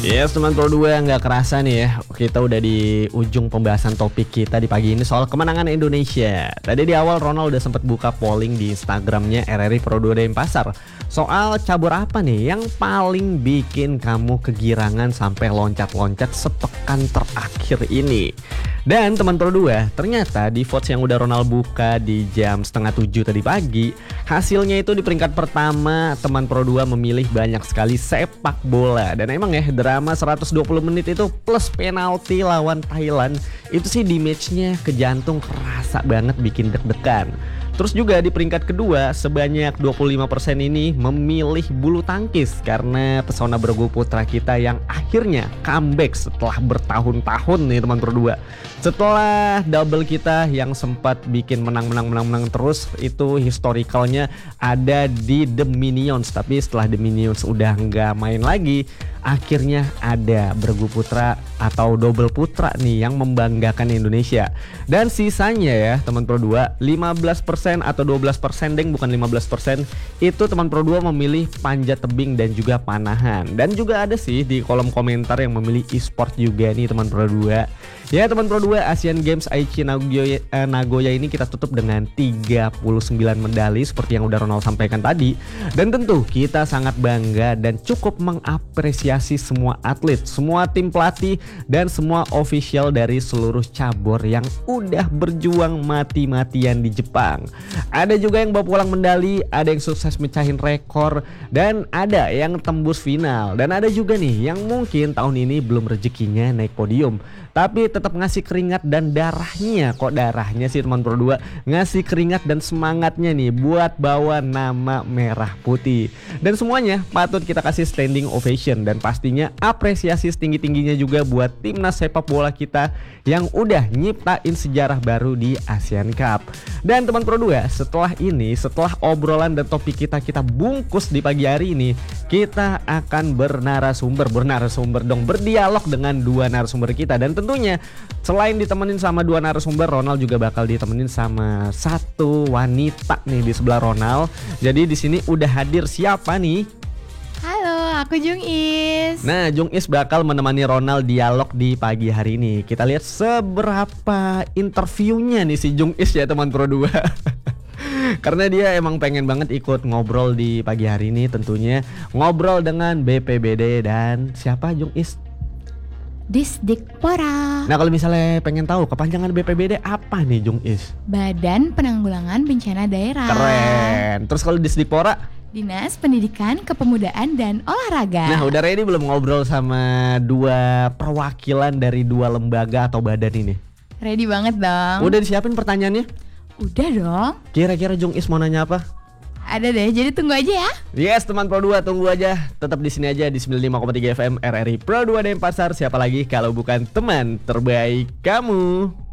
Yes teman Pro 2, nggak kerasa nih ya, kita udah di ujung pembahasan topik kita di pagi ini soal kemenangan Indonesia. Tadi di awal Ronald udah sempat buka polling di Instagramnya RRI Pro 2 Denpasar soal cabur apa nih yang paling bikin kamu kegirangan sampai loncat-loncat sepekan terakhir ini. Dan teman Pro 2, ternyata di votes yang udah Ronald buka di jam 6:30 tadi pagi, hasilnya itu di peringkat pertama teman Pro 2 memilih banyak sekali sepak bola. Dan emang ya drama 120 menit itu plus penalti lawan Thailand itu sih di matchnya ke jantung, kerasa banget bikin deg-degan. Terus juga di peringkat kedua sebanyak 25% ini memilih bulu tangkis karena pesona bergu putra kita yang akhirnya comeback setelah bertahun-tahun nih teman Pro 2. Setelah double kita yang sempat bikin menang terus, itu historicalnya ada di The Minions. Tapi setelah The Minions udah nggak main lagi, akhirnya ada bergu putra atau double putra nih yang membanggakan Indonesia. Dan sisanya ya teman Pro 2, 15% atau 12% deng, bukan 15%, itu teman Pro 2 memilih panjat tebing dan juga panahan. Dan juga ada sih di kolom komentar yang memilih e-sport juga nih teman Pro 2. Ya teman Pro 2, Asian Games Aichi Nagoya ini kita tutup dengan 39 medali seperti yang udah Ronald sampaikan tadi. Dan tentu kita sangat bangga dan cukup mengapresiasi semua atlet, semua tim pelatih, dan semua official dari seluruh cabur yang udah berjuang mati-matian di Jepang. Ada juga yang bawa pulang medali, ada yang sukses mecahin rekor, dan ada yang tembus final. Dan ada juga nih yang mungkin tahun ini belum rezekinya naik podium, tapi tetap ngasih keringat dan darahnya. Kok darahnya sih teman Pro 2? Ngasih keringat dan semangatnya nih buat bawa nama merah putih. Dan semuanya patut kita kasih standing ovation. Dan pastinya apresiasi setinggi-tingginya juga buat timnas sepak bola kita yang udah nyiptain sejarah baru di Asian Cup. Dan teman Pro 2, setelah ini, setelah obrolan dan topik kita bungkus di pagi hari ini, kita akan berdialog dengan dua narasumber kita. Dan tentunya selain ditemenin sama dua narasumber, Ronald juga bakal ditemenin sama satu wanita nih di sebelah Ronald. Jadi di sini udah hadir siapa nih? Halo, aku Jung Is. Nah, Jung Is bakal menemani Ronald dialog di pagi hari ini. Kita lihat seberapa interviewnya nih si Jung Is ya teman Pro 2. Karena dia emang pengen banget ikut ngobrol di pagi hari ini, tentunya ngobrol dengan BPBD dan siapa Jung Is? Disdikpora. Nah kalau misalnya pengen tahu kepanjangan BPBD apa nih Jung Is? Badan Penanggulangan Bencana Daerah. Keren. Terus kalau Disdikpora? Dinas Pendidikan, Kepemudaan, dan Olahraga. Nah udah ready belum ngobrol sama dua perwakilan dari dua lembaga atau badan ini? Ready banget dong. Udah disiapin pertanyaannya? Udah dong. Kira-kira Jung Is mau nanya apa? Ada deh, jadi tunggu aja ya. Yes teman Pro 2, tunggu aja. Tetap di sini aja di 95,3 FM RRI Pro 2 Denpasar. Siapa lagi kalau bukan teman terbaik kamu?